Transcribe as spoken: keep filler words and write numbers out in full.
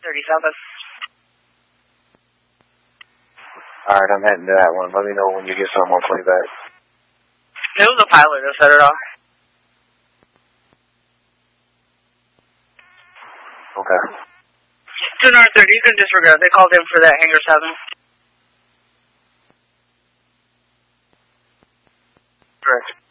thirty-seven. Alright, I'm heading to that one. Let me know when you get something on playback. It was a pilot that set it off. Okay. two nine thirty, you can disregard. They called in for that Hangar seven. Correct.